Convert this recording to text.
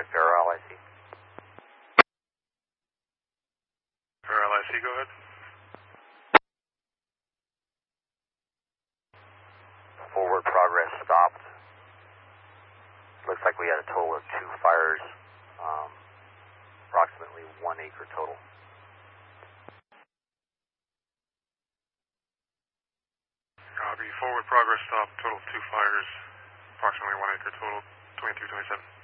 Farrell LIC. Farrell LIC, go ahead. Forward progress stopped. Looks like we had a total of 2 fires, approximately 1 acre total. Copy. Forward progress stop, total of 2 fires, approximately 1 acre total, 2227.